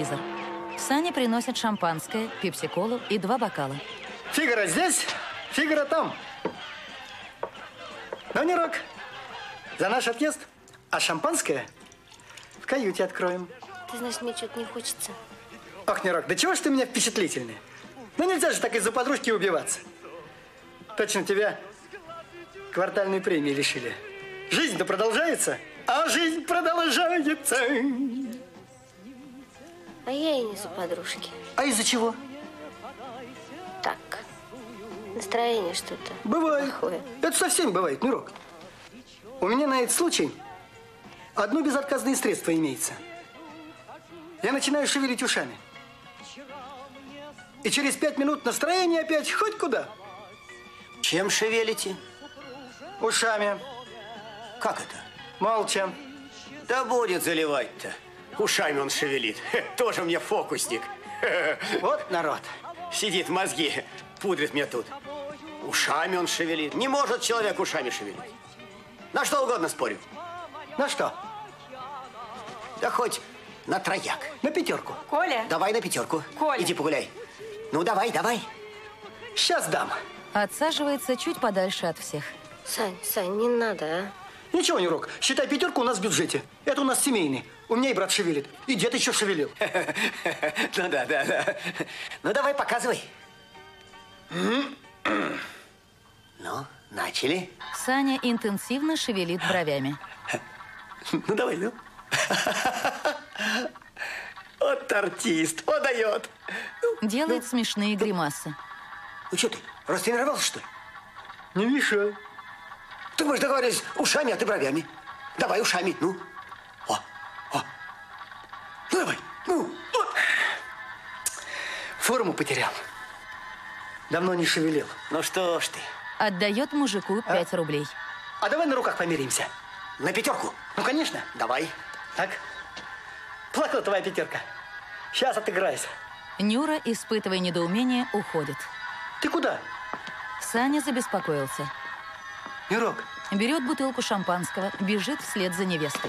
телевизор. Сане приносят шампанское, пепси-колу и 2 бокала. Фигаро здесь, Фигаро там. Ну, не рок. За наш отъезд, а шампанское в каюте откроем. Ты знаешь, мне что-то не хочется. Ох, Нерок, да чего ж ты меня впечатлительный? Ну нельзя же так из-за подружки убиваться. Точно тебя квартальной премии лишили. Жизнь-то продолжается, а жизнь продолжается. А я и не за подружки. А из-за чего? Так, настроение что-то Бывает. плохое. Это со всеми бывает, Нерок. У меня на этот случай одно безотказное средство имеется. Я начинаю шевелить ушами. И через 5 минут настроение опять хоть куда. Чем шевелите? Ушами. Как это? Молча. Да будет заливать-то. Ушами он шевелит. Тоже мне фокусник. Вот народ. Сидит, мозги пудрит мне тут. Ушами он шевелит. Не может человек ушами шевелить. На что угодно спорю. На что? Да хоть на трояк. На 5. Коля? Давай на 5. Коля. Иди погуляй. Ну, давай, давай. Сейчас дам. Отсаживается чуть подальше от всех. Сань, не надо, а? Ничего, Нерок, считай 5 у нас в бюджете. Это у нас семейный. У меня и брат шевелит. И дед еще шевелил. Ну да. Ну давай, показывай. Ну, начали. Саня интенсивно шевелит бровями. Ну давай, ну. Вот артист, он дает. Делает смешные гримасы. Ну что ты, растренировался, что ли? Не мешай. Ты мы же договорились ушами, а ты бровями. Давай ушами, ну. О. Ну давай, ну. Форму потерял. Давно не шевелил. Ну что ж ты. Отдает мужику 5 рублей. А давай на руках помиримся. На 5? Ну, конечно. Давай. Так. Плакала твоя 5. Сейчас отыграйся. Нюра, испытывая недоумение, уходит. Ты куда? Саня забеспокоился. Нерок. Берет бутылку шампанского, бежит вслед за невестой.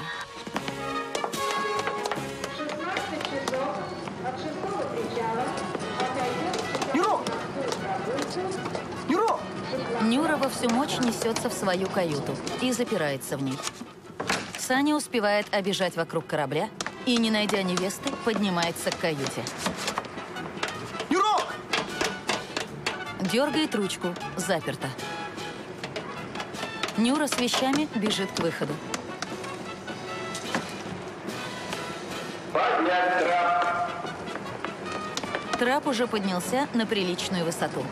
16 часов от 6-го причала отойдет Нерок! Нерок! Нюра во всю мощь несется в свою каюту и запирается в ней. Саня успевает обежать вокруг корабля и, не найдя невесты, поднимается к каюте. Нерок! Дергает ручку, заперто. Нюра с вещами бежит к выходу. Поднять трап. Трап уже поднялся на приличную высоту.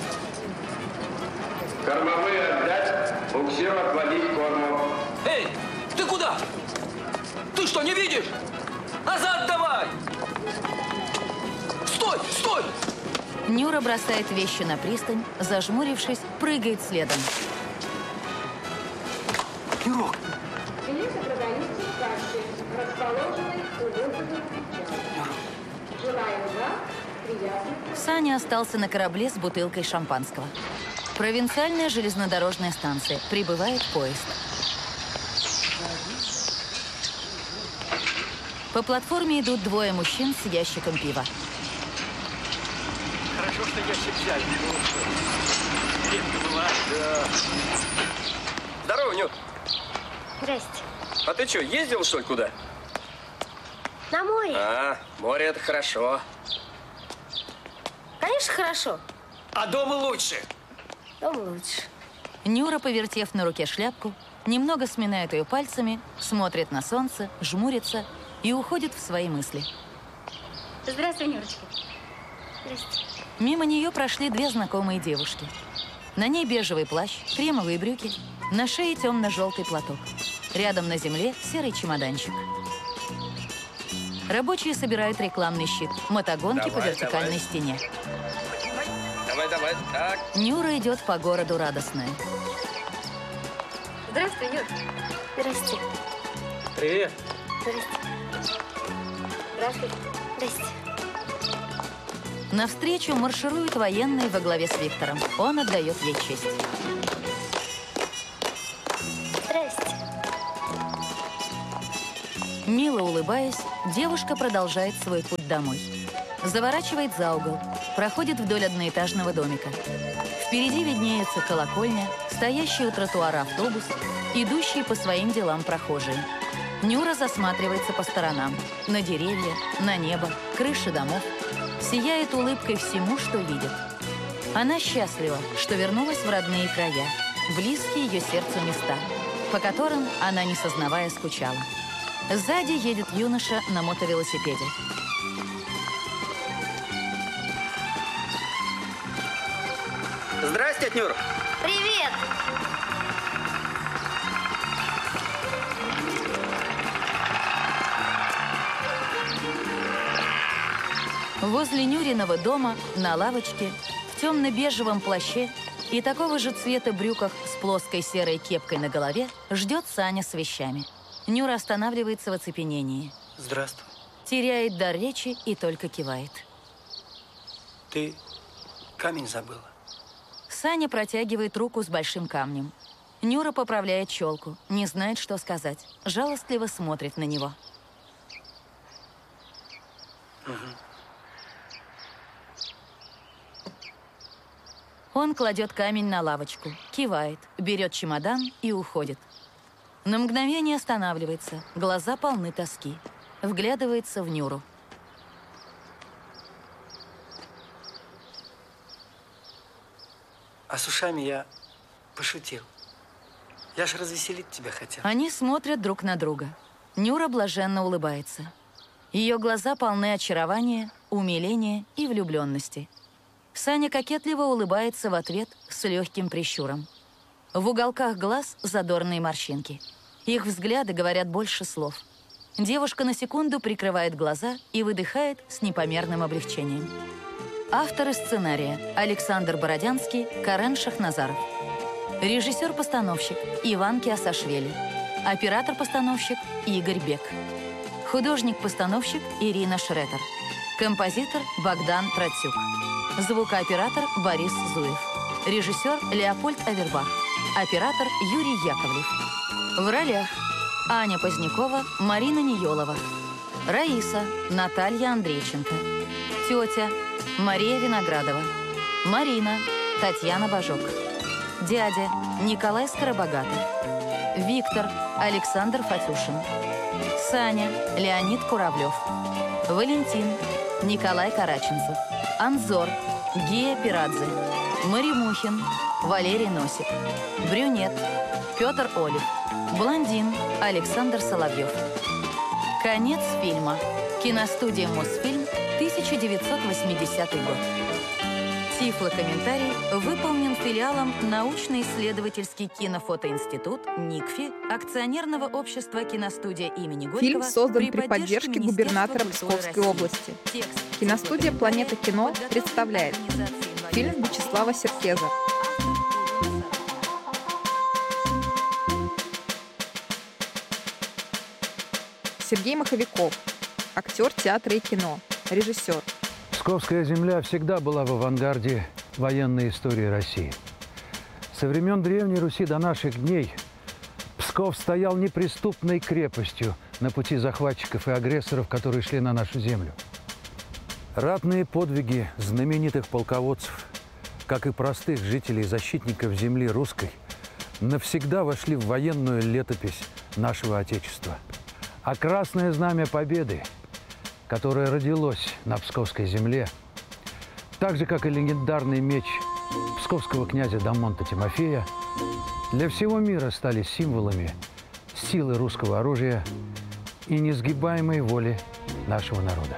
Кормовые отдать, буксир отводить корму. Эй, ты куда? Ты что, не видишь? Назад давай! Стой! Нюра бросает вещи на пристань, зажмурившись, прыгает следом. Нерок! билеты продаются в кассе, расположенной у выхода причала. Желаю вам приятных. Саня остался на корабле с бутылкой шампанского. Провинциальная железнодорожная станция. Прибывает поезд. По платформе идут 2 мужчин с ящиком пива. Хорошо, что ящик взяли. Редко бывает, да. Здорово, Нюр. Здрасте. А ты что, ездил, что ли, куда? На море? А, море это хорошо. Конечно, хорошо. А дома лучше. Дом лучше. Нюра, повертев на руке шляпку, немного сминает ее пальцами, смотрит на солнце, жмурится и уходит в свои мысли. Здравствуй, Нюрочка. Здрасте. Мимо нее прошли 2 знакомые девушки. На ней бежевый плащ, кремовые брюки, на шее темно-желтый платок. Рядом на земле серый чемоданчик. Рабочие собирают рекламный щит, мотогонки по вертикальной стене. Давай, так. Нюра идет по городу радостная. Здравствуй, Нюр. Здрасте. Привет. Здрасте. Здравствуйте. Здрасте. Навстречу марширует военный во главе с Виктором. Он отдает ей честь. Здрасте. Мило улыбаясь, девушка продолжает свой путь домой. Заворачивает за угол, проходит вдоль одноэтажного домика. Впереди виднеется колокольня, стоящий у тротуара автобус, идущие по своим делам прохожие. Нюра засматривается по сторонам, на деревья, на небо, крыши домов. Сияет улыбкой всему, что видит. Она счастлива, что вернулась в родные края, близкие ее сердцу места, по которым она, не сознавая, скучала. Сзади едет юноша на мотовелосипеде. Здрасте, тетя Нюра. Привет! Возле Нюриного дома, на лавочке, в темно-бежевом плаще и такого же цвета брюках с плоской серой кепкой на голове ждет Саня с вещами. Нюра останавливается в оцепенении. Здравствуй. Теряет дар речи и только кивает. Ты камень забыла. Саня протягивает руку с большим камнем. Нюра поправляет челку, не знает, что сказать. Жалостливо смотрит на него. Он кладет камень на лавочку, кивает, берет чемодан и уходит. На мгновение останавливается, глаза полны тоски. Вглядывается в Нюру. А с ушами я пошутил. Я ж развеселить тебя хотел. Они смотрят друг на друга. Нюра блаженно улыбается. Ее глаза полны очарования, умиления и влюбленности. Саня кокетливо улыбается в ответ с легким прищуром. В уголках глаз задорные морщинки. Их взгляды говорят больше слов. Девушка на секунду прикрывает глаза и выдыхает с непомерным облегчением. Авторы сценария Александр Бородянский, Карен Шахназаров. Режиссер-постановщик Иван Киасашвили. Оператор-постановщик Игорь Бек. Художник-постановщик Ирина Шретер. Композитор Богдан Тратюк. Звукооператор Борис Зуев. Режиссер Леопольд Авербах. Оператор Юрий Яковлев. В ролях Аня Позднякова, Марина Ниелова. Раиса Наталья Андрейченко. Тетя Мария Виноградова. Марина Татьяна Бажок. Дядя Николай Скоробогатов. Виктор Александр Фатюшин. Саня Леонид Куравлев. Валентин Николай Караченцев. Анзор Гия Пирадзе. Маримухин Валерий Носик. Брюнет Петр Олив. Блондин Александр Соловьев. Конец фильма. Киностудия «Мосфильм», 1980 год. Тифлокомментарий выполнен филиалом Научно-исследовательский кинофотоинститут НИКФИ акционерного общества «Киностудия имени Горького». Фильм создан при поддержке губернатора Псковской области. Киностудия «Планета кино» представляет фильм Вячеслава Серкеза. Сергей Маховиков, актер театра и кино, режиссер. Псковская земля всегда была в авангарде военной истории России. Со времен Древней Руси до наших дней Псков стоял неприступной крепостью на пути захватчиков и агрессоров, которые шли на нашу землю. Ратные подвиги знаменитых полководцев, как и простых жителей, защитников земли русской, навсегда вошли в военную летопись нашего Отечества. А Красное Знамя Победы, которое родилось на Псковской земле, так же, как и легендарный меч псковского князя Дамонта Тимофея, для всего мира стали символами силы русского оружия и несгибаемой воли нашего народа.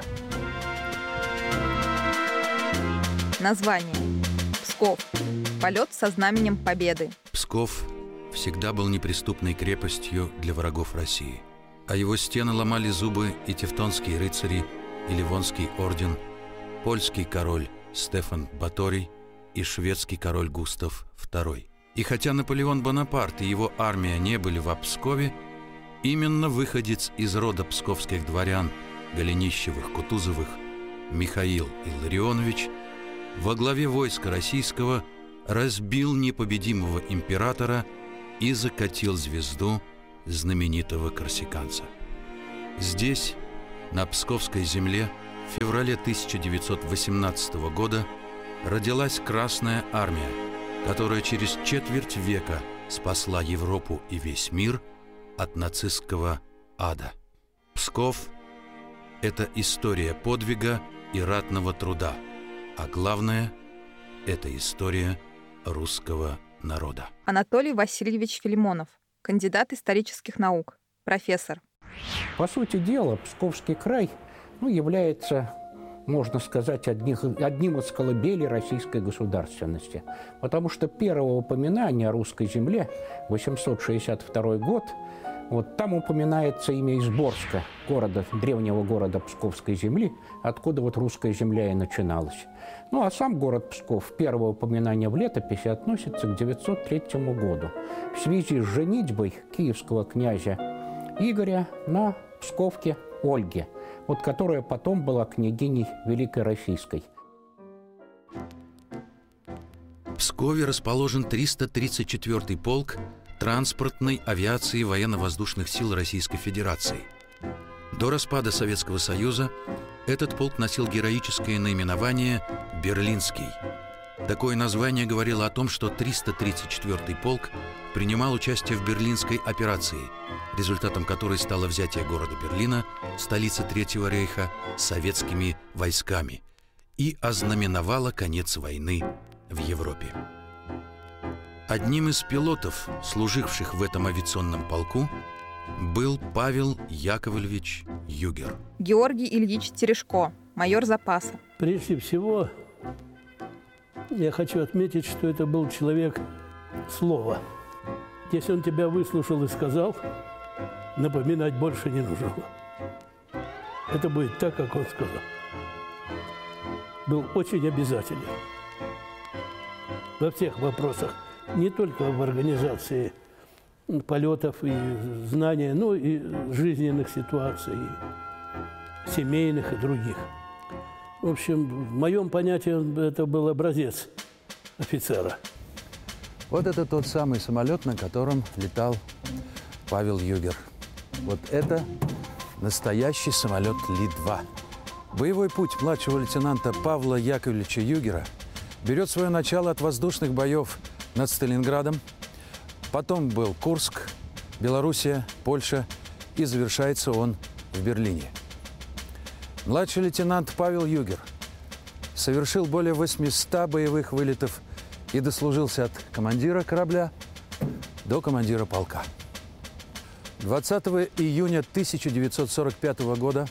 Название. Псков. Полет со знаменем Победы. Псков всегда был неприступной крепостью для врагов России. А его стены ломали зубы и тевтонские рыцари, и Ливонский орден, польский король Стефан Баторий и шведский король Густав II. И хотя Наполеон Бонапарт и его армия не были в Пскове, именно выходец из рода псковских дворян Голенищевых, Кутузовых Михаил Илларионович во главе войска российского разбил непобедимого императора и закатил звезду знаменитого корсиканца. Здесь, на Псковской земле, в феврале 1918 года родилась Красная Армия, которая через четверть века спасла Европу и весь мир от нацистского ада. Псков – это история подвига и ратного труда, а главное – это история русского народа. Анатолий Васильевич Филимонов, кандидат исторических наук, профессор. По сути дела, Псковский край является, можно сказать, одним из колыбелей российской государственности. Потому что первое упоминание о русской земле, 862 год, там упоминается имя Изборска, древнего города Псковской земли, откуда русская земля и начиналась. А сам город Псков, первое упоминание в летописи, относится к 903 году в связи с женитьбой киевского князя Игоря на псковке Ольге, которая потом была княгиней Великой Российской. В Пскове расположен 334-й полк транспортной авиации военно-воздушных сил Российской Федерации. До распада Советского Союза этот полк носил героическое наименование «Берлинский». Такое название говорило о том, что 334-й полк принимал участие в Берлинской операции, результатом которой стало взятие города Берлина, столицы Третьего рейха, советскими войсками, и ознаменовало конец войны в Европе. Одним из пилотов, служивших в этом авиационном полку, был Павел Яковлевич Югер. Георгий Ильич Терешко, майор запаса. Прежде всего, я хочу отметить, что это был человек слова. Если он тебя выслушал и сказал, напоминать больше не нужно. Это будет так, как он сказал. Был очень обязательный во всех вопросах, не только в организации полетов и знания, но и жизненных ситуаций, и семейных и других. В общем, в моем понятии это был образец офицера. Вот это тот самый самолет, на котором летал Павел Югер. Вот это настоящий самолет Ли-2. Боевой путь младшего лейтенанта Павла Яковлевича Югера берет свое начало от воздушных боев над Сталинградом. Потом был Курск, Белоруссия, Польша, и завершается он в Берлине. Младший лейтенант Павел Югер совершил более 800 боевых вылетов и дослужился от командира корабля до командира полка. 20 июня 1945 года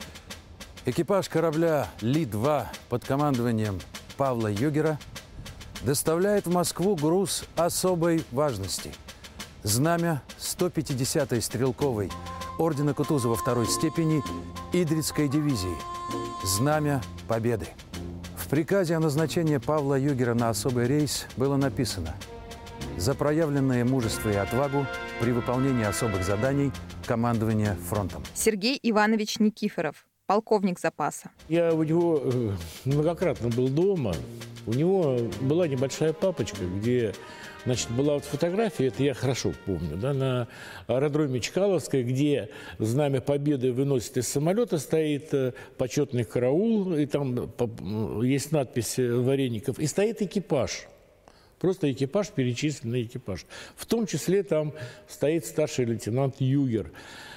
экипаж корабля Ли-2 под командованием Павла Югера доставляет в Москву груз особой важности – знамя 150-й стрелковой ордена Кутузова второй степени Идрицкой дивизии, знамя Победы. В приказе о назначении Павла Югера на особый рейс было написано: «За проявленное мужество и отвагу при выполнении особых заданий командования фронтом». Сергей Иванович Никифоров, полковник запаса. Я у него многократно был дома. У него была небольшая папочка, где, была фотография, это я хорошо помню, на аэродроме Чкаловской, где знамя Победы выносит из самолета, стоит почетный караул, и там есть надпись Вареников, и стоит экипаж. Просто экипаж, перечисленный экипаж. В том числе там стоит старший лейтенант Югер,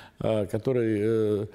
который,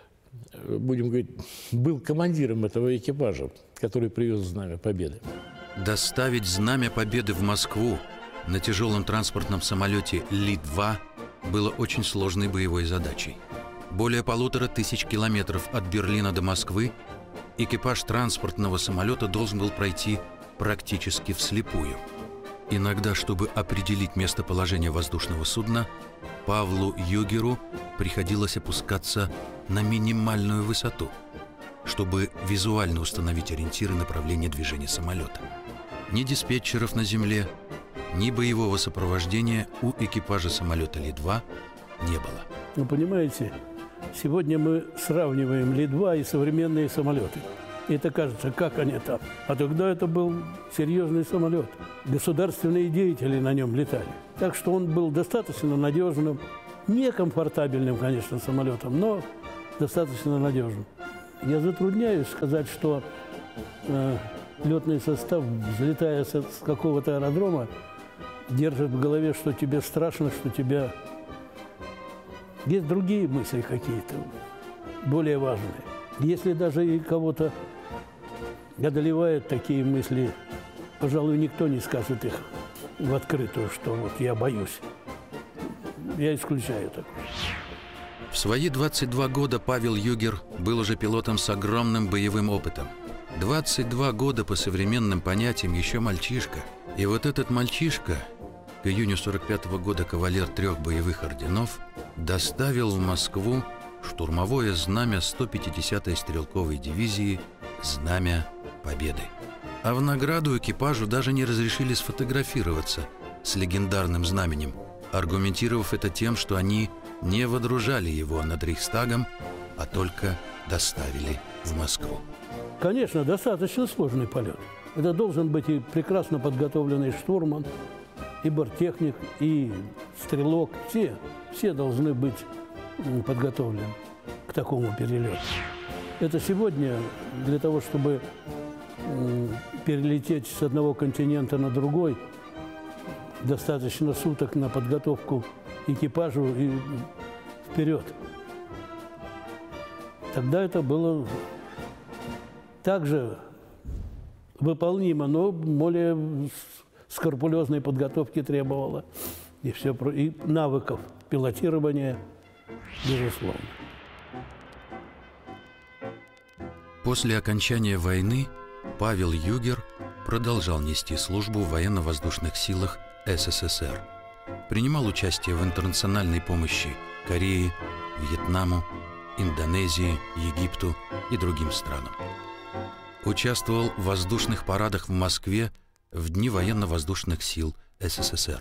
будем говорить, был командиром этого экипажа, который привез знамя Победы. Доставить знамя Победы в Москву на тяжелом транспортном самолете Ли-2 было очень сложной боевой задачей. Более 1500 километров от Берлина до Москвы экипаж транспортного самолета должен был пройти практически вслепую. Иногда, чтобы определить местоположение воздушного судна, Павлу Югеру приходилось опускаться на минимальную высоту, чтобы визуально установить ориентиры направления движения самолета. Ни диспетчеров на земле, ни боевого сопровождения у экипажа самолета Ли-2 не было. Вы понимаете, сегодня мы сравниваем Ли-2 и современные самолеты. Это кажется, как они там. А тогда это был серьезный самолет. Государственные деятели на нем летали. Так что он был достаточно надежным, некомфортабельным, конечно, самолетом, но достаточно надежен. Я затрудняюсь сказать, что летный состав, взлетая с какого-то аэродрома, держит в голове, что тебе страшно, что тебя... Есть другие мысли какие-то, более важные. Если даже и кого-то одолевают такие мысли, пожалуй, никто не скажет их в открытую, что вот я боюсь. Я исключаю такое. В свои 22 года Павел Югер был уже пилотом с огромным боевым опытом. 22 года по современным понятиям еще мальчишка. И вот этот мальчишка, к июню 45-го года кавалер 3 боевых орденов, доставил в Москву штурмовое знамя 150-й стрелковой дивизии «Знамя Победы». А в награду экипажу даже не разрешили сфотографироваться с легендарным знаменем, аргументировав это тем, что они не водружали его над Рейхстагом, а только доставили в Москву. Конечно, достаточно сложный полет. Это должен быть и прекрасно подготовленный штурман, и борттехник, и стрелок. Все должны быть подготовлены к такому перелету. Это сегодня для того, чтобы перелететь с одного континента на другой, достаточно суток на подготовку экипажу и вперед. Тогда это было также выполнимо, но более скрупулезной подготовки требовало. И навыков пилотирования, безусловно. После окончания войны Павел Югер продолжал нести службу в военно-воздушных силах СССР. Принимал участие в интернациональной помощи Корее, Вьетнаму, Индонезии, Египту и другим странам. Участвовал в воздушных парадах в Москве в дни военно-воздушных сил СССР.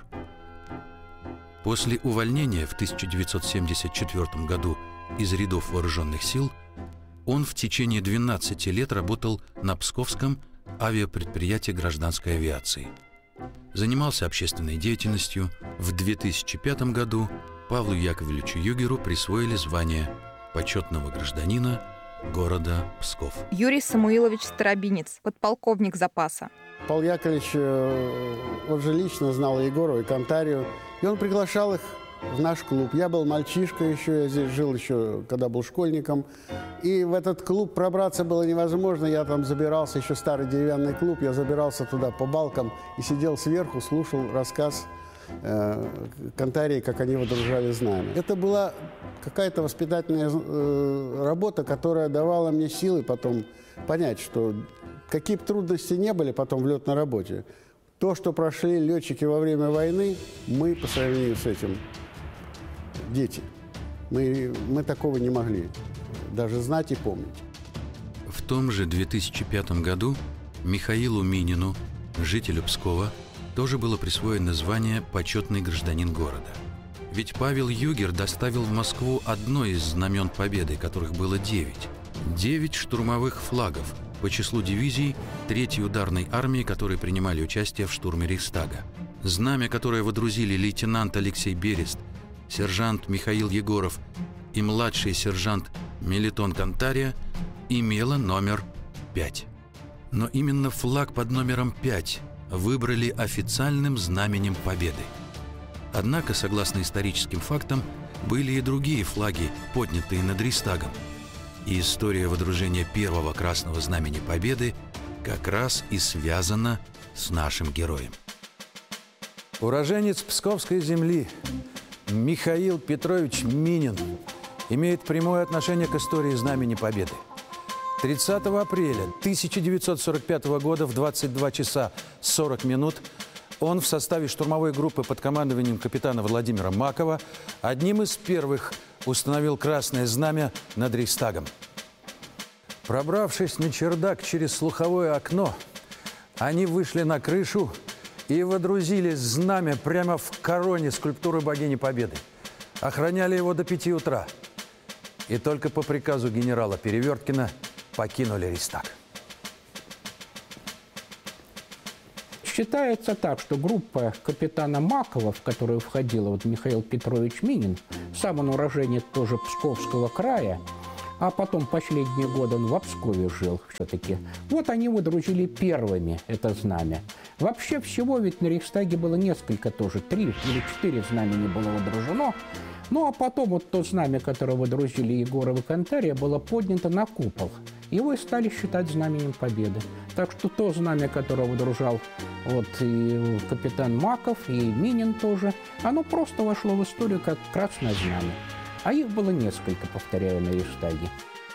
После увольнения в 1974 году из рядов вооруженных сил он в течение 12 лет работал на Псковском авиапредприятии гражданской авиации. Занимался общественной деятельностью. В 2005 году Павлу Яковлевичу Югеру присвоили звание почетного гражданина города Псков. Юрий Самуилович Старобинец, подполковник запаса. Павел Яковлевич, он же лично знал Егорова и Кантарию, и он приглашал их в наш клуб. Я был мальчишка еще, я здесь жил еще, когда был школьником. И в этот клуб пробраться было невозможно. Я там забирался, еще старый деревянный клуб, я забирался туда по балкам и сидел сверху, слушал рассказ Кантарии, как они водружали знамя. Это была какая-то воспитательная работа, которая давала мне силы потом понять, что какие бы трудности не были потом в летной работе, то, что прошли летчики во время войны, мы по сравнению с этим дети. Мы такого не могли даже знать и помнить. В том же 2005 году Михаилу Минину, жителю Пскова, тоже было присвоено звание «Почетный гражданин города». Ведь Павел Югер доставил в Москву одно из знамен Победы, которых было 9. 9 штурмовых флагов по числу дивизий 3-й ударной армии, которые принимали участие в штурме Рейхстага. Знамя, которое водрузили лейтенант Алексей Берест, сержант Михаил Егоров и младший сержант Мелитон Кантария, имело номер 5. Но именно флаг под номером 5 выбрали официальным знаменем Победы. Однако, согласно историческим фактам, были и другие флаги, поднятые над Рейхстагом. И история водружения первого красного знамени Победы как раз и связана с нашим героем. Уроженец Псковской земли Михаил Петрович Минин имеет прямое отношение к истории знамени Победы. 30 апреля 1945 года в 22 часа 40 минут он в составе штурмовой группы под командованием капитана Владимира Макова одним из первых установил красное знамя над Рейхстагом. Пробравшись на чердак через слуховое окно, они вышли на крышу и водрузили знамя прямо в короне скульптуры богини Победы. Охраняли его до 5 утра. И только по приказу генерала Переверткина покинули Рейхстаг. Считается так, что группа капитана Макова, в которую входила Михаил Петрович Минин, сам он уроженец тоже Псковского края, а потом последние годы он в Пскове жил все-таки. Вот они выдрузили первыми это знамя. Вообще всего ведь на Рейхстаге было несколько тоже, 3 или 4 знамени было выдружено. Ну а потом вот то знамя, которое выдрузили Егоров и Кантария, было поднято на купол. Его и стали считать знаменем Победы. Так что то знамя, которое выдружал вот и капитан Маков, и Минин тоже, оно просто вошло в историю как красное знамя. А их было несколько, повторяю, на Рейхстаге.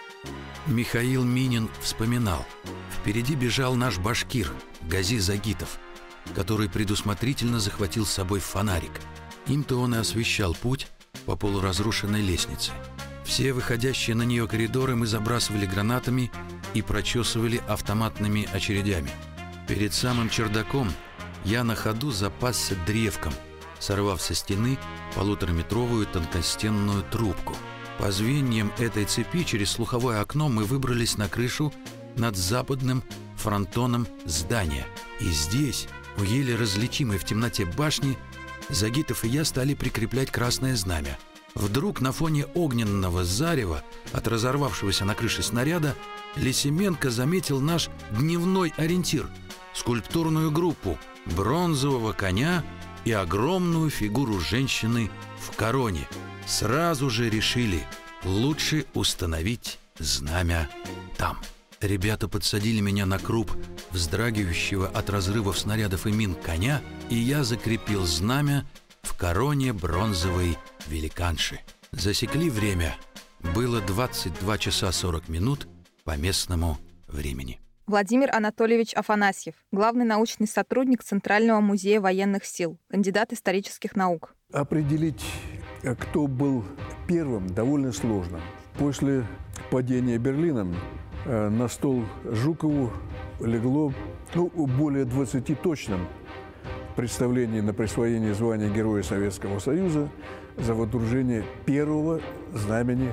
Михаил Минин вспоминал: впереди бежал наш башкир Гази Загитов, который предусмотрительно захватил с собой фонарик. Им-то он и освещал путь по полуразрушенной лестнице. Все выходящие на нее коридоры мы забрасывали гранатами и прочесывали автоматными очередями. Перед самым чердаком я на ходу запасся древком, сорвав со стены 1,5-метровую тонкостенную трубку. По звеньям этой цепи через слуховое окно мы выбрались на крышу над западным фронтоном здания. И здесь, у еле различимой в темноте башни, Загитов и я стали прикреплять красное знамя. Вдруг на фоне огненного зарева от разорвавшегося на крыше снаряда Лисименко заметил наш дневной ориентир – скульптурную группу, бронзового коня и огромную фигуру женщины в короне. Сразу же решили – лучше установить знамя там. Ребята подсадили меня на круп вздрагивающего от разрывов снарядов и мин коня, и я закрепил знамя в короне бронзовой великанши. Засекли время. Было 22 часа 40 минут по местному времени. Владимир Анатольевич Афанасьев, главный научный сотрудник Центрального музея военных сил, кандидат исторических наук. Определить, кто был первым, довольно сложно. После падения Берлина на стол Жукову легло более 20 точным представлений на присвоение звания Героя Советского Союза за водружение первого знамени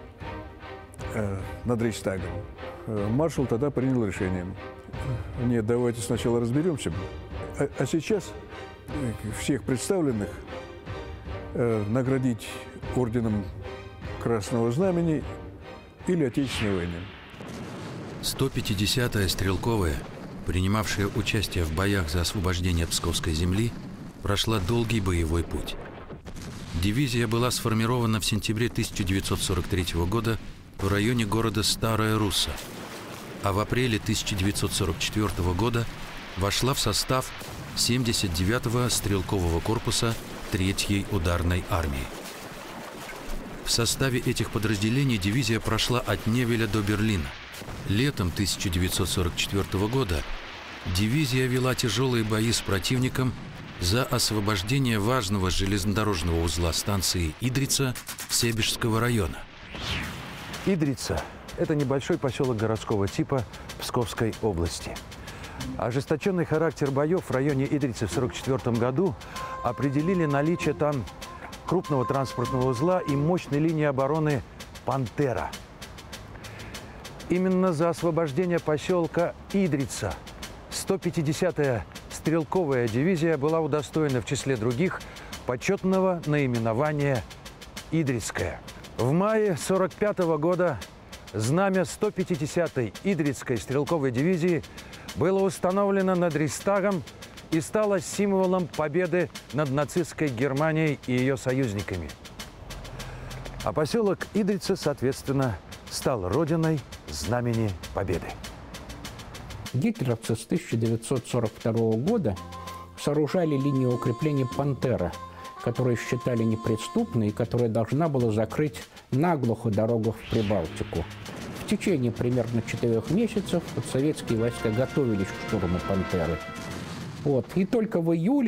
над Рейхстагом. Маршал тогда принял решение: нет, давайте сначала разберемся. А сейчас всех представленных наградить орденом Красного Знамени или Отечественной войны. 150-я стрелковая, принимавшая участие в боях за освобождение Псковской земли, прошла долгий боевой путь. Дивизия была сформирована в сентябре 1943 года в районе города Старая Русса, а в апреле 1944 года вошла в состав 79-го стрелкового корпуса 3-й ударной армии. В составе этих подразделений дивизия прошла от Невеля до Берлина. Летом 1944 года дивизия вела тяжелые бои с противником за освобождение важного железнодорожного узла станции Идрица Себежского района. Идрица – это небольшой поселок городского типа Псковской области. Ожесточенный характер боев в районе Идрицы в 1944 году определили наличие там крупного транспортного узла и мощной линии обороны «Пантера». Именно за освобождение поселка Идрица 150-я стрелковая дивизия была удостоена в числе других почетного наименования «Идрицкая». В мае 1945 года знамя 150-й Идрицкой стрелковой дивизии было установлено над Рейхстагом и стало символом победы над нацистской Германией и ее союзниками. А поселок Идрица, соответственно, стал родиной Знамени Победы. Гитлеровцы с 1942 года сооружали линию укрепления «Пантера», которую считали неприступной и которая должна была закрыть наглухо дорогу в Прибалтику. В течение примерно 4 месяцев советские войска готовились к штурму «Пантеры». И только в июле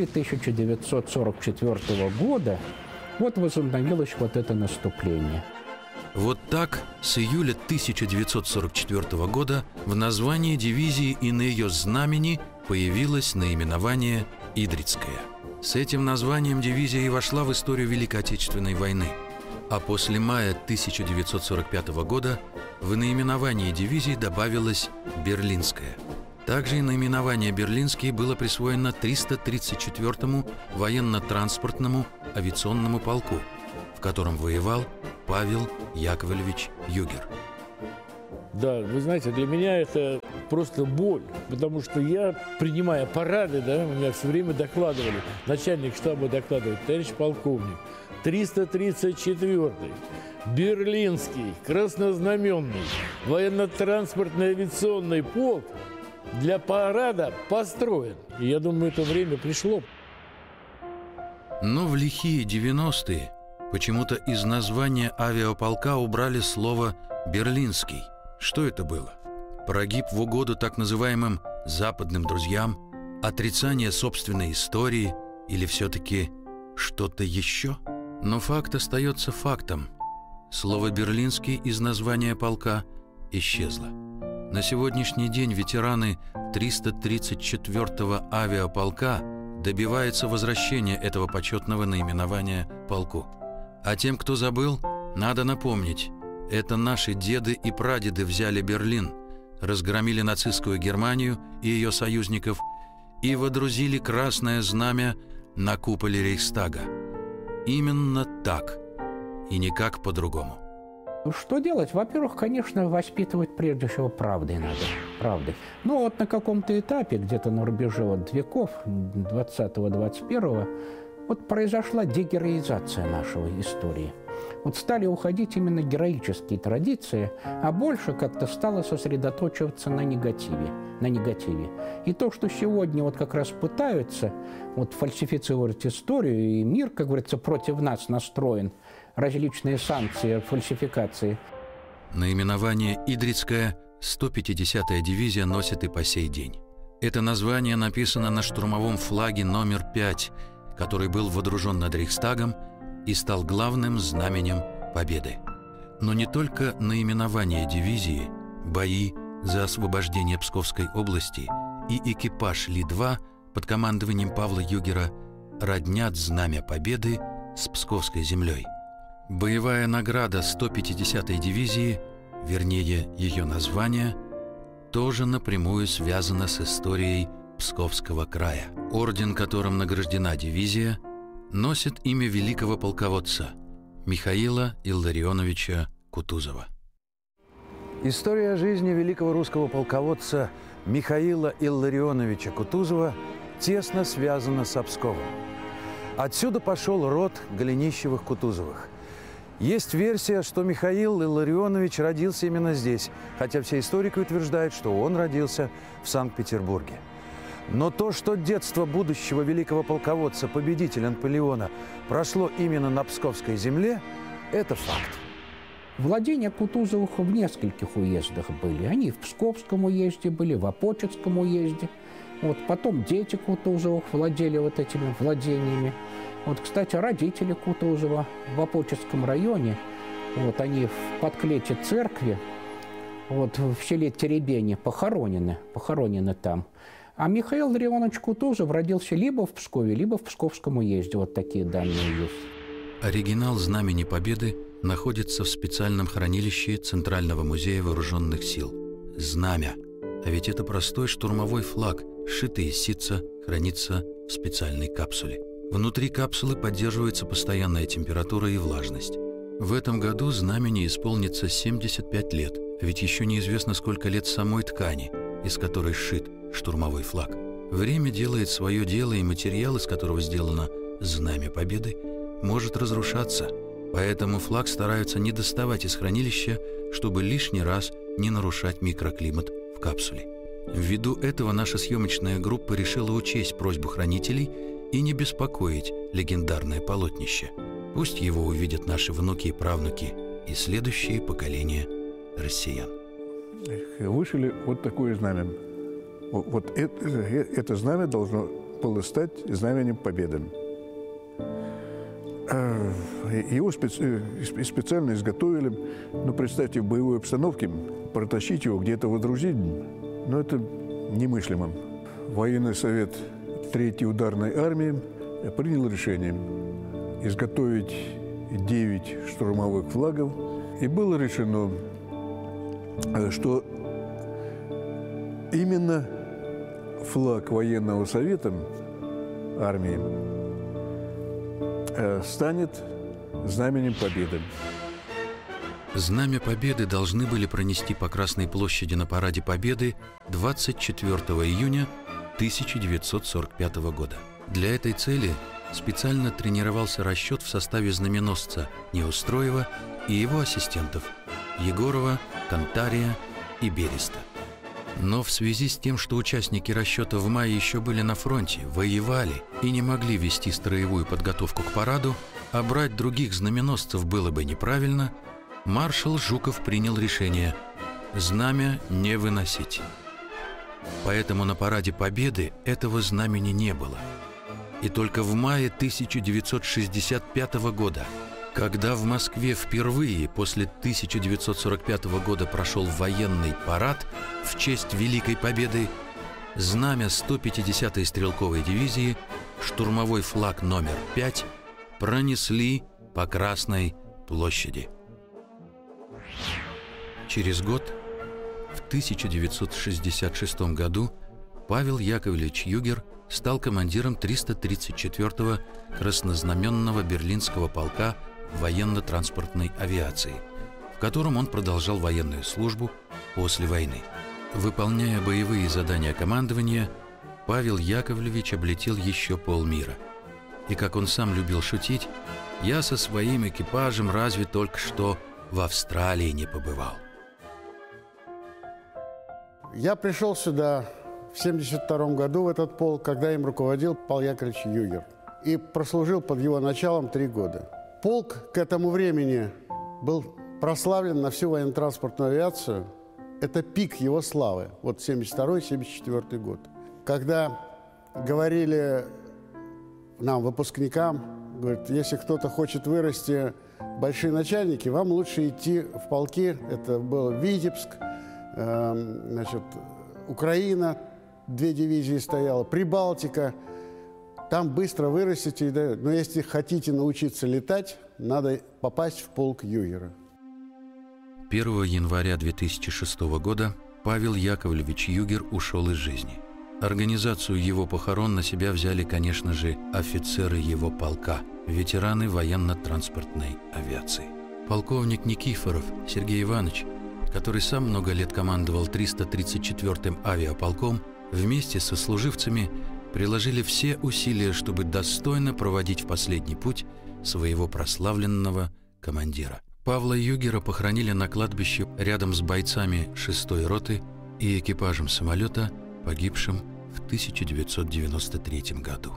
1944 года возобновилось это наступление. Вот так с июля 1944 года в названии дивизии и на ее знамени появилось наименование «Идрицкая». С этим названием дивизия и вошла в историю Великой Отечественной войны. А после мая 1945 года в наименовании дивизии добавилось «Берлинская». Также и наименование «Берлинский» было присвоено 334-му военно-транспортному авиационному полку, в котором воевал Павел Яковлевич Югер. Да, вы знаете, для меня это просто боль, потому что я, принимая парады, да, меня все время докладывали, начальник штаба докладывает, товарищ полковник, 334-й, Берлинский, краснознаменный, военно-транспортный авиационный полк для парада построен. И я думаю, это время пришло. Но в лихие 90-е почему-то из названия авиаполка убрали слово «берлинский». Что это было? Прогиб в угоду так называемым «западным друзьям», отрицание собственной истории или все-таки что-то еще? Но факт остается фактом. Слово «берлинский» из названия полка исчезло. На сегодняшний день ветераны 334-го авиаполка добиваются возвращения этого почетного наименования полку. А тем, кто забыл, надо напомнить, это наши деды и прадеды взяли Берлин, разгромили нацистскую Германию и ее союзников и водрузили красное знамя на куполе Рейхстага. Именно так и никак по-другому. Что делать? Во-первых, конечно, воспитывать прежде всего правдой надо. Правдой. Ну вот на каком-то этапе, где-то на рубеже веков, 20-го, 21-го, вот произошла дегероизация нашей истории. Вот стали уходить именно героические традиции, а больше как-то стало сосредоточиваться на негативе. И то, что сегодня вот как раз пытаются вот фальсифицировать историю, и мир, как говорится, против нас настроен, различные санкции, фальсификации. Наименование «Идрицкая» 150-я дивизия носит и по сей день. Это название написано на штурмовом флаге номер 5, который был водружен над Рейхстагом и стал главным знаменем победы. Но не только наименование дивизии, бои за освобождение Псковской области и экипаж Ли-2 под командованием Павла Югера роднят знамя победы с Псковской землей. Боевая награда 150-й дивизии, вернее ее название, тоже напрямую связана с историей Псковского края. Орден, которым награждена дивизия, носит имя великого полководца Михаила Илларионовича Кутузова. История жизни великого русского полководца Михаила Илларионовича Кутузова тесно связана с Псковом. Отсюда пошел род Голенищевых-Кутузовых. Есть версия, что Михаил Илларионович родился именно здесь, хотя все историки утверждают, что он родился в Санкт-Петербурге. Но то, что детство будущего великого полководца, победителя Наполеона, прошло именно на Псковской земле, это факт. Владения Кутузовых в нескольких уездах были. Они в Псковском уезде были, в Опоческом уезде. Вот, потом дети Кутузовых владели вот этими владениями. Вот, кстати, родители Кутузова в Опоческом районе, вот, они в подклете церкви, вот, в селе Теребени похоронены там. А Михаил Илларионович Кутузов родился либо в Пскове, либо в Псковском уезде. Вот такие данные есть. Оригинал Знамени Победы находится в специальном хранилище Центрального музея вооруженных сил. Знамя. А ведь это простой штурмовой флаг, сшитый из ситца, хранится в специальной капсуле. Внутри капсулы поддерживается постоянная температура и влажность. В этом году знамени исполнится 75 лет, ведь еще неизвестно, сколько лет самой ткани, из которой сшит штурмовой флаг. Время делает свое дело, и материал, из которого сделано Знамя Победы, может разрушаться. Поэтому флаг стараются не доставать из хранилища, чтобы лишний раз не нарушать микроклимат в капсуле. Ввиду этого наша съемочная группа решила учесть просьбу хранителей и не беспокоить легендарное полотнище. Пусть его увидят наши внуки и правнуки и следующие поколения россиян. Вышили вот такое знамя. Вот это знамя должно было стать знаменем победы. Его специально изготовили, но представьте, в боевой обстановке протащить его, где-то водрузить, но это немыслимо. Военный совет 3-й ударной армии принял решение изготовить 9 штурмовых флагов, и было решено, что именно флаг военного совета армии станет знаменем победы. Знамя Победы должны были пронести по Красной площади на Параде Победы 24 июня 1945 года. Для этой цели специально тренировался расчет в составе знаменосца Неустроева и его ассистентов Егорова, Кантария и Береста. Но в связи с тем, что участники расчета в мае еще были на фронте, воевали и не могли вести строевую подготовку к параду, а брать других знаменосцев было бы неправильно, маршал Жуков принял решение знамя не выносить. Поэтому на Параде Победы этого знамени не было. И только в мае 1965 года, когда в Москве впервые после 1945 года прошел военный парад в честь Великой Победы, знамя 150-й стрелковой дивизии, штурмовой флаг номер 5, пронесли по Красной площади. Через год, в 1966 году, Павел Яковлевич Югер стал командиром 334-го краснознаменного Берлинского полка военно-транспортной авиации, в котором он продолжал военную службу после войны. Выполняя боевые задания командования, Павел Яковлевич облетел еще полмира. И, как он сам любил шутить, «Я со своим экипажем разве только что в Австралии не побывал». Я пришел сюда в 1972 году в этот полк, когда им руководил Павел Яковлевич Югер. И прослужил под его началом 3 года. Полк к этому времени был прославлен на всю военно-транспортную авиацию. Это пик его славы, вот 1972-1974 год. Когда говорили нам, выпускникам, говорят, если кто-то хочет вырасти большие начальники, вам лучше идти в полки. Это был Витебск, значит, Украина, 2 дивизии стояло, Прибалтика. Там быстро вырастите. Но если хотите научиться летать, надо попасть в полк Югера. 1 января 2006 года Павел Яковлевич Югер ушел из жизни. Организацию его похорон на себя взяли, конечно же, офицеры его полка, ветераны военно-транспортной авиации. Полковник Никифоров Сергей Иванович, который сам много лет командовал 334-м авиаполком, вместе со служивцами приложили все усилия, чтобы достойно проводить в последний путь своего прославленного командира. Павла Югера похоронили на кладбище рядом с бойцами 6-й роты и экипажем самолета, погибшим в 1993 году.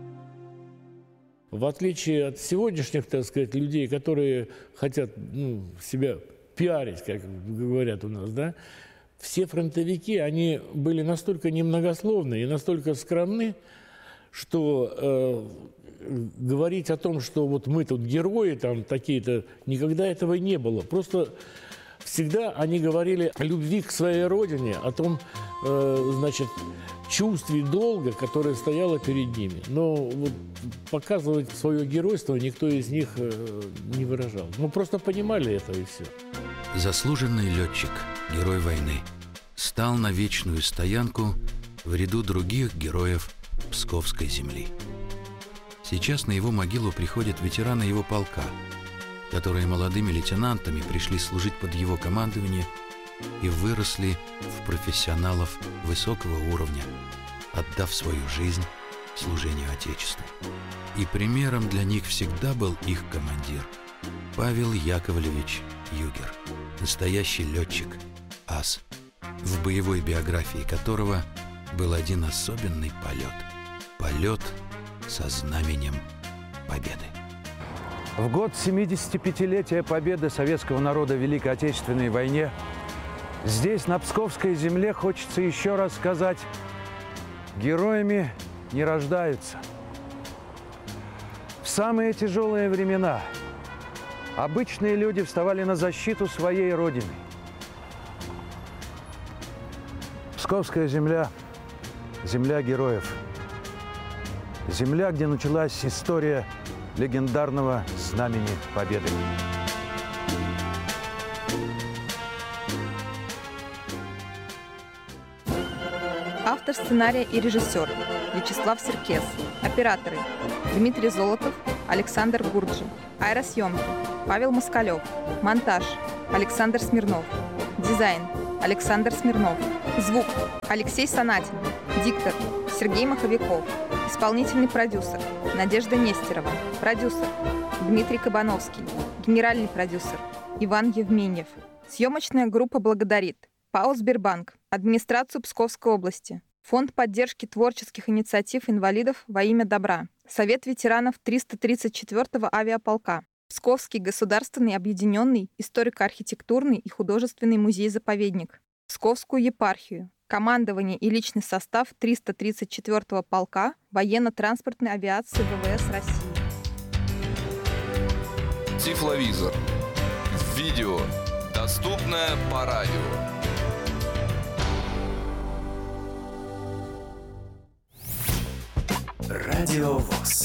В отличие от сегодняшних, так сказать, людей, которые хотят себя пиарить, как говорят у нас, да, все фронтовики, они были настолько немногословны и настолько скромны, что говорить о том, что вот мы тут герои, там такие-то, никогда этого не было. Просто всегда они говорили о любви к своей родине, о том, значит, чувстве долга, которое стояло перед ними. Но вот показывать свое геройство никто из них не выражал. Мы просто понимали это, и все. Заслуженный летчик, герой войны, стал на вечную стоянку в ряду других героев Псковской земли. Сейчас на его могилу приходят ветераны его полка, которые молодыми лейтенантами пришли служить под его командование и выросли в профессионалов высокого уровня, отдав свою жизнь служению Отечеству. И примером для них всегда был их командир Павел Яковлевич Югер, настоящий летчик, ас, в боевой биографии которого был один особенный полет – полет со знаменем Победы. В год 75-летия победы советского народа в Великой Отечественной войне здесь, на Псковской земле, хочется еще раз сказать: героями не рождаются. В самые тяжелые времена обычные люди вставали на защиту своей родины. Псковская земля – земля героев. Земля, где началась история легендарного знамени Победы. Автор сценария и режиссер Вячеслав Серкез. Операторы Дмитрий Золотов, Александр Гурджи. Аэросъемки Павел Москалев. Монтаж Александр Смирнов. Дизайн – Александр Смирнов. Звук – Алексей Санатин. Диктор – Сергей Маховиков. Исполнительный продюсер – Надежда Нестерова. Продюсер – Дмитрий Кабановский. Генеральный продюсер – Иван Евменьев. Съемочная группа благодарит ПАО «Сбербанк», администрацию Псковской области, Фонд поддержки творческих инициатив инвалидов во имя добра, Совет ветеранов 334-го авиаполка, Псковский государственный объединенный историко-архитектурный и художественный музей-заповедник, Псковскую епархию, командование и личный состав 334-го полка военно-транспортной авиации ВВС России. Тифловизор. Видео. Доступное по радио. Радио ВОС.